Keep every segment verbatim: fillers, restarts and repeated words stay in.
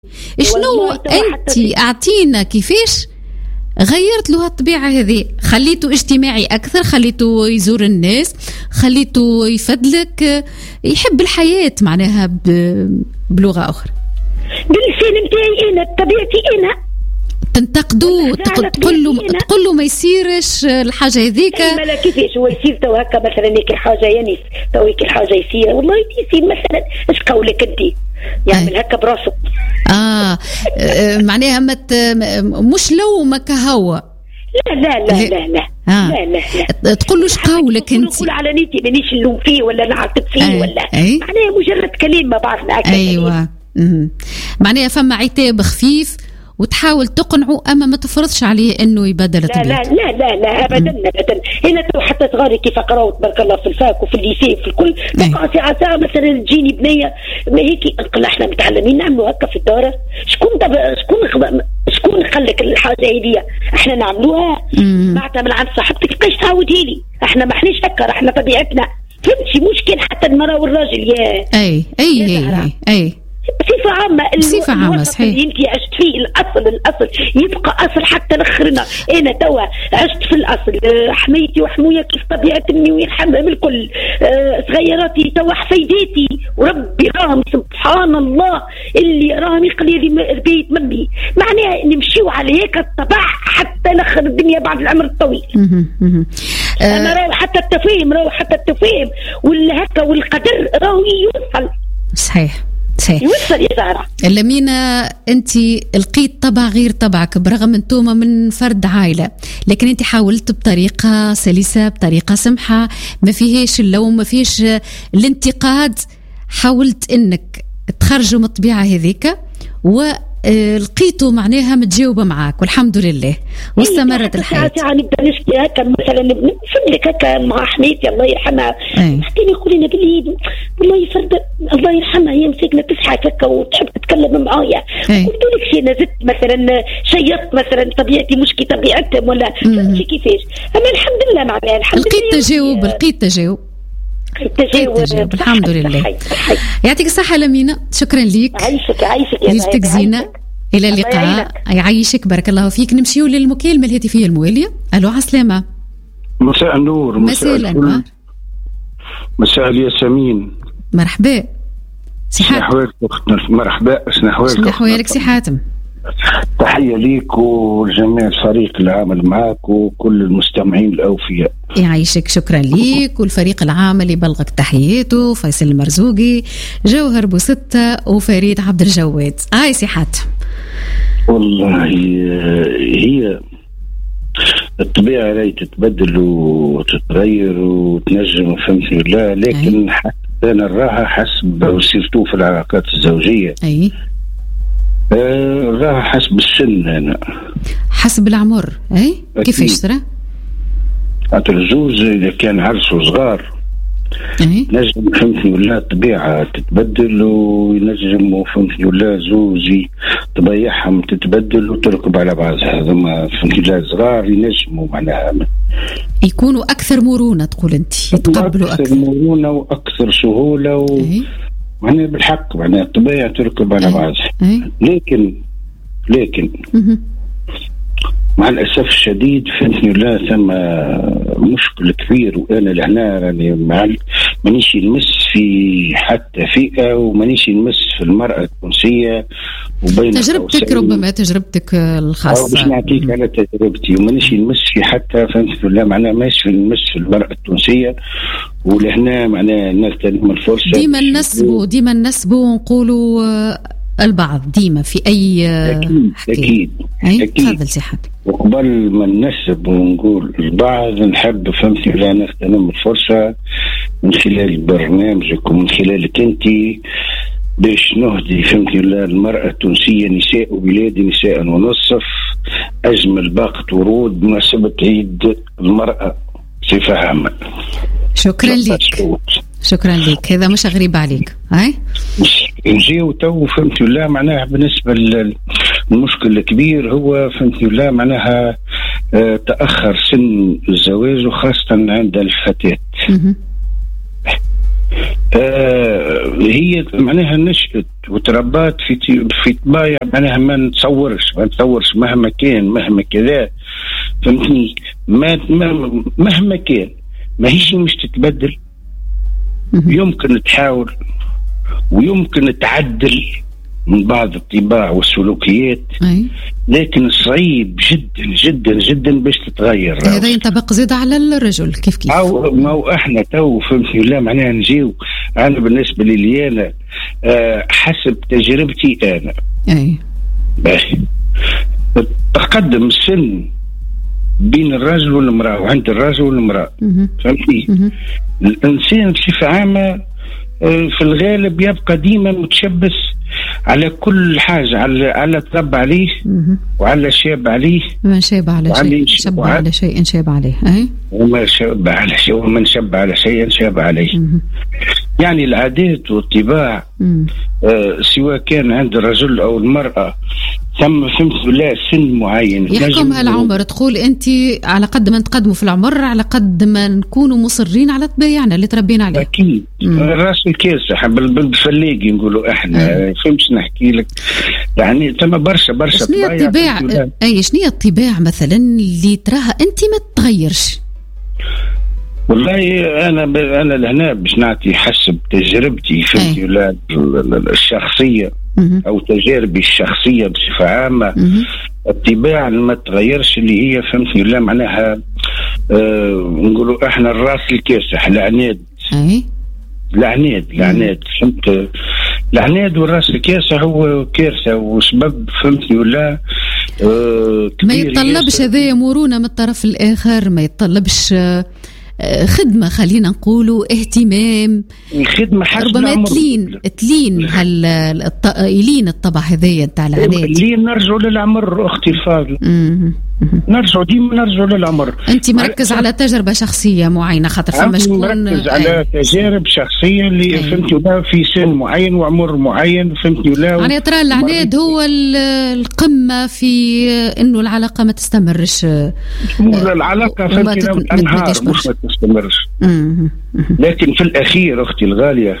شنو انت اعطينا كيفاش غيرت له الطبيعة هذه؟ خليته اجتماعي أكثر، خليته يزور الناس، خليته يفدلك، يحب الحياة معناها بلغة أخرى. باللسان متاعي أنا بطبيعتي أنا تنتقدوه، تقول له تقول له ما يصيرش الحاجة هذيك. أي ملا كيفاش هو يصير تو هكا مثلا هيك الحاجة يعني تو هيك الحاجة يصير والله يصير مثلا إيش قولك أنت يعمل هكا براسه. آه معناها مت مش لو ما كهوا. لا لا لا لا لا آه. لا لا لا تقول له ايش قولك انت؟ نقول على نيتي مانيش نلوم فيه ولا نعاتب فيه أي. ولا أي. معناها مجرد كلام ما بعرفنا هكا. ايوه معناها فما عتاب خفيف وتحاول تقنعه اما ما تفرضش عليه انه يبدل طبيعته. لا لا لا لا ابدا ابدا. هنا تو حتى صغاري كيف قراوا تبارك الله في الفاك وفي الليسي وفي الكل تبقى ساعه ساعه مثلا تجيني بنيه ما هيك نقول احنا متعلمين نعملوا هكا في الدار. شكون شكون شكون خلك الحاجه هذه احنا نعملوها بعدها من عند صاحبتك لقيش تعودي لي احنا ما احناش هكا احنا طبيعتنا فهمتي مشكل حتى المراه والراجل يا اي اي اي اي بصفة عامة بصفة عامة صحيح اللي انت عشت فيه الأصل الأصل يبقى أصل حتى لآخرنا. أنا توا عشت في الأصل حميتي وحمويا كيف طبيعة أمي ويرحمها من الكل صغيراتي توا حفيداتي وربي راهم سبحان الله اللي راهم يقلي لي البيت مني معناها نمشيو على هيك الطبع حتى لآخر الدنيا بعد العمر الطويل. أنا راهو حتى التفاهم راهو حتى التفاهم والهكا والقدر راهو يوصل صحيح صحيح يوصل يا زهرة. لمينا انت لقيت طبع غير طبعك برغم انتوما من فرد عائلة لكن انت حاولت بطريقة سلسة بطريقة سمحة ما فيهاش اللوم ما فيهاش الانتقاد حاولت انك تخرجوا من الطبيعة هذيك ولقيته معناها متجاوبة معاك والحمد لله واستمرت الحياة. يعني نبدا نشكي هكا مثلا نفلك هكا مع حميتي الله يرحمها حتى يقول لنا باليد والله يفرد الله يرحمها هي مسكنه تضحك هكا وتحب تتكلم معايا قلت لك شي انا زدت مثلا شيطت مثلا طبيعتي مشكي طبيعتهم ولا فهمتي كيفاش اما الحمد لله معناها الحمد لله لقيت تجاوب لقيت تجاوب التجاوب الحمد لله. يعطيك الصحة لمينا شكرا ليك عايشك عايشك يا ليلتك زينة إلى اللقاء يعيشك بارك الله فيك. نمشيو للمكالمة الهاتفية الموالية. ألو عسلامة. مساء النور. مساء الأنوار. مساء الياسمين. مرحبا سي حاتم. مرحبا سنحوالك سنحوالك سي حاتم. تحية ليك والجميع الفريق العامل معك وكل المستمعين الأوفياء. يعيشك شكرا ليك والفريق العام اللي بلغك تحياته فيصل المرزوقي جوهر بوستة وفريد عبد الجواد. هاي سي حاتم. والله هي الطبيعة راهي تتبدل وتتغير وتنجم فهمتني لا لكن أي. حتى أنا نراها حسب سيرتو في العلاقات الزوجية أي راها حسب السن أنا حسب العمر. أي كيفاش ترى؟ عطل الزوج إذا كان عرس وصغار أي نجم فهمتني ولا الطبيعة تتبدل وينجم فهمتني ولا زوجي طبيعهم تتبدل وتركب على بعضها. هذا ما فهمتني لا صغار ينجموا معناها يكونوا أكثر مرونة تقول أنت يتقبلوا أكثر, أكثر مرونة وأكثر سهولة و... معناها بالحق معناها الطبيعة تركب على بعضها. لكن لكن مع الأسف الشديد فهمتني لا ثم مشكل كبير وأنا لهنا راني مانيش نمس في حتى فئة ومانيش نمس في المرأة التونسية وبين تجربتك ربما تجربتك الخاصة باش نعطيك على تجربتي ومانيش نمس في حتى فهمتني لا معناها مانيش نمس في المرأة التونسية ولهنا معناها نغتنم الفرصة ديما نسبوا ديما نسبوا ونقولوا البعض ديما في أي أكيد أكيد أكيد تفضل سي حاتم. وقبل ما ننسب ونقول البعض نحب فهمتني لا نغتنم الفرصة من خلال برنامجك ومن خلالك أنت باش نهدي فهمتني لا المرأة التونسية نساء بلادي نساء ونصف أجمل باقة ورود بمناسبة عيد المرأة بصفة عامة. شكرا لك شكرا لك هذا مش غريب عليك. هاي نجيو تو فهمتي ولا معناها بالنسبة للمشكل الكبير هو فهمتي ولا معناها اه تأخر سن الزواج وخاصة عند الفتاة آه هي معناها نشأت وتربات في في طبايع معناها ما نتصورش ما نتصورش مهما كان مهما كذا فهمتني ما مهما كان ما هيش مش تتبدل. يمكن تحاول ويمكن تعدل من بعض الطباع والسلوكيات أي. لكن صعيب جدا جدا جدا باش تتغير. هذا ينطبق زيادة على الرجل كيف كيف أو ما هو احنا تو فهمتني لا معناها نجيو انا بالنسبه لي انا أه حسب تجربتي انا اي باهي تقدم السن بين الرجل والمراه وعند الرجل والمراه فهمتني. الانسان بصفه عامه في الغالب يبقى ديما متشبث على كل حاجة على على تربى عليه وعلى شاب عليه من شاب على شيء شب وعلى, على شيء شاب عليه أي وما شاب على شيء ومن شب على شيء شاب عليه. مم. يعني العادات والطباع آه سواء كان عند الرجل أو المرأة ثم فهمت لا سن معين يحكمها العمر. تقول أنت على قد ما نتقدموا في العمر على قد ما نكونوا مصرين على طبيعنا اللي تربينا عليه. أكيد الراس الكاسح بالفلاقي نقولوا إحنا فهمتش نحكي لك يعني ثم برشا برشا شنو الطباع أي شنو الطباع مثلا اللي تراها أنت ما تتغيرش؟ والله انا ب... انا لهنا باش نعطي حسب تجربتي في ولا الشخصيه مم. او تجاربي الشخصيه بصفه عامه. مم. الطباع ما تغيرش اللي هي فهمتني لا معناها آه نقولوا احنا الراس الكاسح العناد اي العناد العناد فهمت العناد والراس الكاسح هو كارثه وسبب فهمتني ولا آه ما يتطلبش هذا مرونه من الطرف الاخر ما يتطلبش آه خدمة خلينا نقولوا اهتمام الخدمة ربما تلين تلين هال يلين الطبع هذايا تاع العناد لين نرجعوا للعمر أختي الفاضلة نرجعوا ديما نرجعوا للعمر. أنت مركز على تجربة شخصية معينة خاطر فما شكون مركز على تجارب شخصية اللي فهمتي ولا في سن معين وعمر معين فهمتي ولا يعني ترى العناد هو القمة في إنه العلاقة ما تستمرش. العلاقة فهمتي لو الأنهار مش ما تستمرش لكن في الأخير أختي الغالية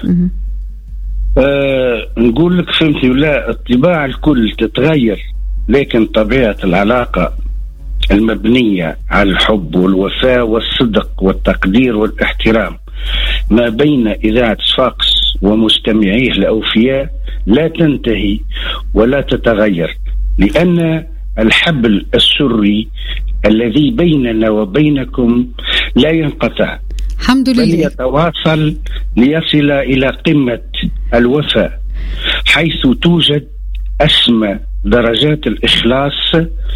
آه نقول لك فهمتي ولا الطباع الكل تتغير لكن طبيعة العلاقة المبنية على الحب والوفاء والصدق والتقدير والاحترام ما بين إذاعة صفاقس ومستمعيه الأوفياء لا تنتهي ولا تتغير لأن الحبل السري الذي بيننا وبينكم لا ينقطع الحمد لله بل يتواصل ليصل إلى قمة الوفاء حيث توجد أسمى درجات الإخلاص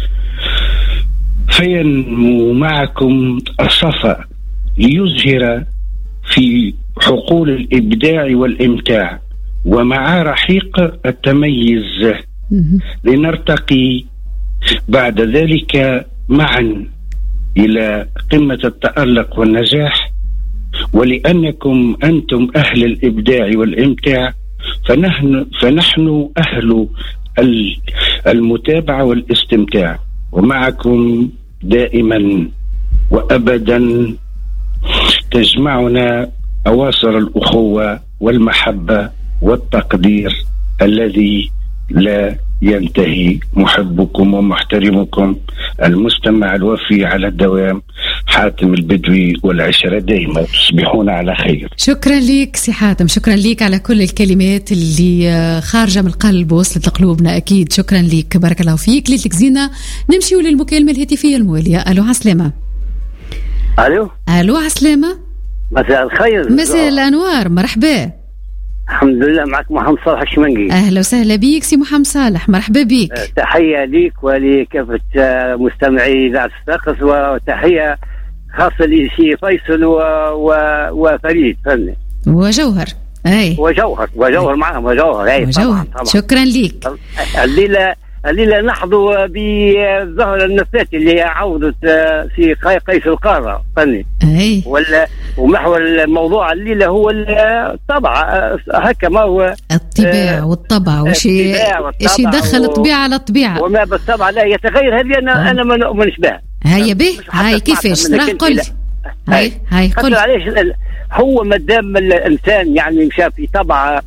فينمو معكم الصفا ليزهر في حقول الإبداع والإمتاع ومع رحيق التميز لنرتقي بعد ذلك معا إلى قمة التألق والنجاح. ولأنكم أنتم أهل الإبداع والإمتاع فنحن, فنحن أهل المتابعة والاستمتاع ومعكم دائما وأبدا تجمعنا أواصر الأخوة والمحبة والتقدير الذي لا ينتهي. محبكم ومحترمكم المستمع الوفي على الدوام حاتم البدوي والعشرة دائما تصبحون على خير. شكرا لك سي حاتم شكرا لك على كل الكلمات اللي خارجة من القلب وصلت لقلوبنا أكيد. شكرا لك بارك الله فيك. ليلتك زينة. نمشي للمكالمة الهاتفية الموالية. ألو عسلامة. ألو ألو عسلامة. مساء الخير. مساء الأنوار مرحبا. الحمد لله معك محمد صالح الشمنقي. أهلا وسهلا بيك سي محمد صالح مرحبا بيك. تحية ليك ولكافة مستمعي إذاعة صفاقس وتحية خاصة لسي فيصل و... و... وفريد فهمني وجوهر أي وجوهر وجوهر معهم وجوهر أي وجوهر. طبعا. شكرا ليك. الليلة الليلة نحظوا بالظهر النفاتي اللي عودت في قيس القارة فهمني أي ولا ومحور الموضوع الليلة هو الطبع هكا ما هو الطباع والطبع وش ايش يدخل الطبيعة على الطبيعة وما بالطبع لا يتغير. هذه أنا أه؟ أنا ما نؤمنش بها. هيا به هاي كيفاش راه قل هاي هاي قل علاش هو مادام الانسان يعني مشى في طبعه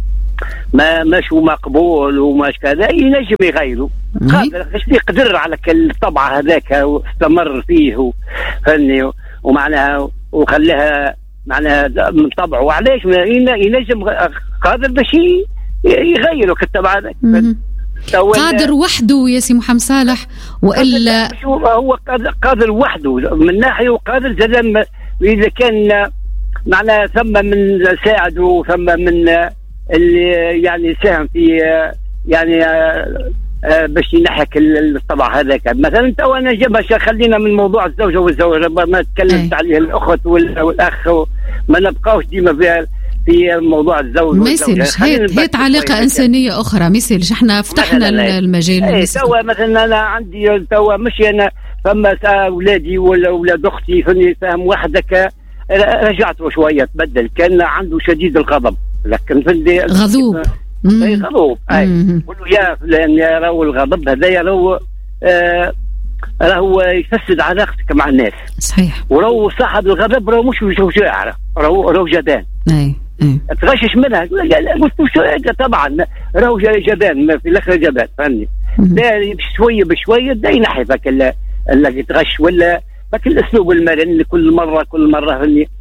ما مش مقبول وماش كذا ينجم يغيره، قادر ايش يقدر على الطبعه هذاك واستمر فيه فني ومعناها وخلاها معناها من طبعه، وعلاش ينجم قادر باش يغيروا كالطبعه هذاك قادر وحده يا سي محمد صالح، والا هو قادر وحده من ناحيه وقادر زاد اذا كان معناها ثم من ساعده وثم من اللي يعني ساهم في يعني باش ينحك الطبع هذاك. مثلا تو انا جاب خلينا من موضوع الزوجه والزوجه ما تكلمت عليه الاخت والاخ، ما نبقاوش ديما في في موضوع الزوج ما يصيرش، هي علاقه انسانيه اخرى، ما يصيرش احنا فتحنا المجال. اي تو مثلا انا عندي تو مش انا فما اولادي ولا اولاد اختي فني فهم وحدك رجعته شويه تبدل، كان عنده شديد الغضب لكن في غضوب اي غضوب اي قولوا يا فلان يا راهو الغضب هذا راهو آه راهو يفسد علاقتك مع الناس. صحيح. وراهو صاحب الغضب راهو مش شجاع، راهو راهو جبان. اي اي تغشش منها لا لا مش طبعا راهو جبان في الاخر جبان فهمني. شويه بشويه دا ينحفك اللي تغش ولا لكن الاسلوب المرن كل مره كل مره فهمني.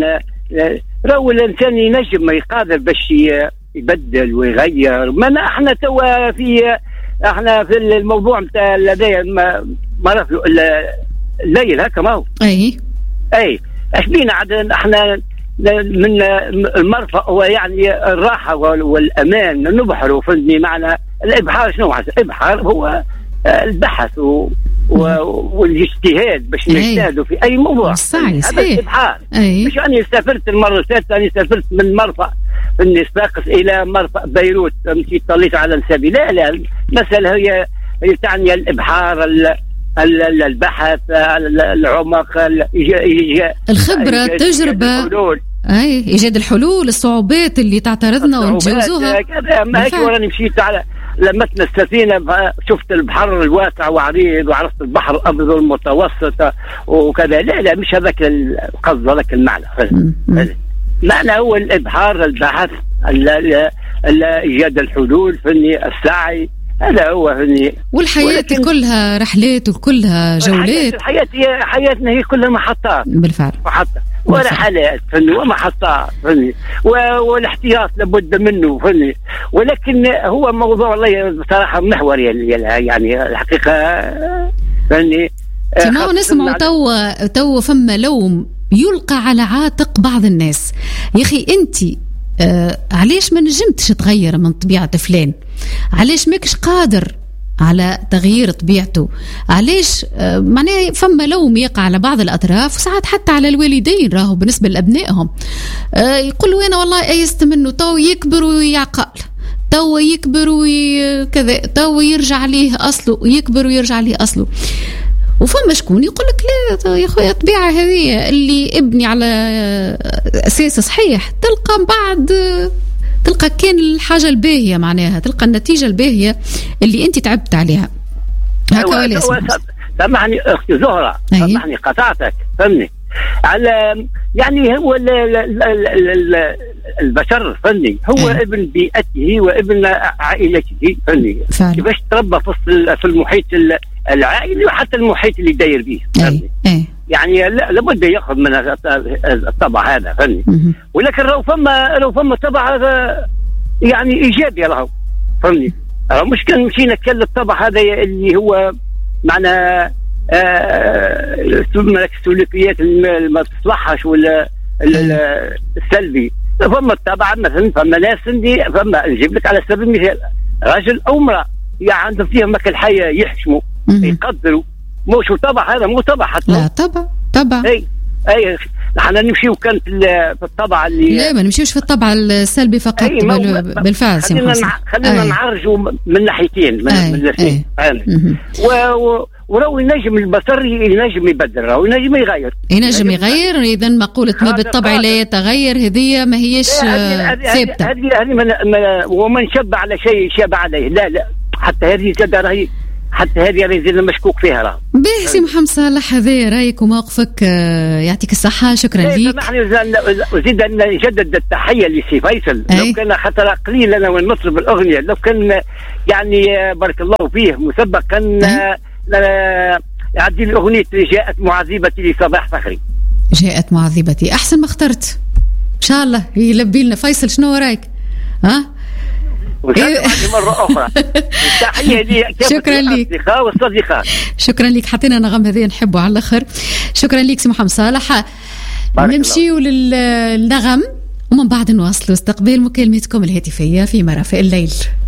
راهو الانسان ينجم ما يقادر باش يبدل ويغير. ما احنا توا في احنا في الموضوع نتاع لدي ما ما الليل هكا ما هو اي اي اش بينا عاد احنا من المرفأ ويعني الراحه والامان نبحروا فهمني. معنى الابحار شنو الابحار هو البحث و والاجتهاد باش نجتهدوا في اي موضوع. صحيح هذا الابحار. مش اني سافرت المره الثالثه، اني سافرت من مرفأ اني ساقس الى مرفأ بيروت مشيت طليت على نسابي. لا لا المساله هي تعني الابحار البحث العمق الخبره التجربه اي ايجاد الحلول الصعوبات اللي تعترضنا ونتجاوزوها. ما هيك وراني مشيت على لمتنا السفينه شفت البحر الواسع وعريض وعرفت البحر الابيض والمتوسط وكذا. لا لا مش هذاك القصد، هذاك المعنى. معنى هو الابحار البحث ايجاد الحلول فني السعي، هذا هو فني. والحياه كلها رحلات وكلها جولات. الحياه هي حياتنا هي كلها محطات بالفعل، محطه ورحلات فني ومحطات فني والاحتياط لابد منه فني. ولكن هو موضوع والله بصراحه محوري يعني الحقيقه فني. كما نسمع تو تو فما لوم يلقى على عاتق بعض الناس. يا اخي انت آه علاش ما نجمتش تغير من طبيعه فلان؟ علاش ماكش قادر على تغيير طبيعته؟ علاش آه معناه فما لوم يقع على بعض الأطراف وساعات حتى على الوالدين راهو بالنسبة لأبنائهم. آه يقولوا أنا والله أيست منه تو يكبر ويعقل، تو يكبر وكذا، تو يرجع ليه أصله، يكبر ويرجع ليه أصله. وفما شكون يقول لك لا يا خويا الطبيعة هذه اللي ابني على أساس صحيح تلقى بعد تلقى كان الحاجة الباهية معناها تلقى النتيجة الباهية اللي أنت تعبت عليها. هكا ولا سامحني أختي زهرة، سامحني قطعتك فهمني. على يعني هو ال ال ال ال البشر فني هو أي. ابن بيئته وابن عائلته فني. كيفاش تربى في المحيط العائلي وحتى المحيط اللي داير به يعني لابد ياخذ من الطبع هذا فني. ولكن لو فما لو فما طبع هذا يعني ايجابي له فهمني. مش كان مشينا كل الطبع هذا اللي هو معنا آه السلوكيات ما تصلحش ولا السلبي. فما الطبع مثلا فما ناس عندي فما نجيب لك على سبيل المثال رجل او امراه يعني عندهم فيها مك الحياه يحشموا يقدروا. مش طبع هذا مو طبع حتى لا طبع طبع اي اي احنا نمشيو كانت في الطبع اللي لا ما نمشيوش في الطبع السلبي فقط. أي بالفعل خلينا خلينا نعرجوا من ناحيتين من الاثنين و ولو ينجم البصر ينجم يبدل راهو ينجم يغير ينجم يغير. اذا مقوله ما بالطبع لا يتغير هذه ما هيش ثابته. هذه هذه ومن شب على شيء شاب عليه. لا لا حتى هذه زاد راهي حتى هذه اللي زلنا مشكوك فيها راه. باهي سي محمد صالح، هذا رايك وموقفك، يعطيك الصحه، شكرا ليك. نحن نزيد ان نجدد التحيه لسي فيصل. أي. لو كان خاطر قليل انا وين نطلب الاغنيه، لو كان يعني بارك الله فيه مسبقا يعدي لي اغنيه جاءت معذبتي لصباح فخري. جاءت معذبتي احسن ما اخترت ان شاء الله يلبي لنا. فيصل شنو رايك؟ ها إيه؟ مرة أخرى تحية لي. شكرا لك والصديقات. شكرا لك، حطينا نغم هذه نحبه على الآخر. شكرا لك سي محمد صالح. نمشيو للنغم ومن بعد نواصلوا استقبال مكالمتكم الهاتفية في مرافق الليل.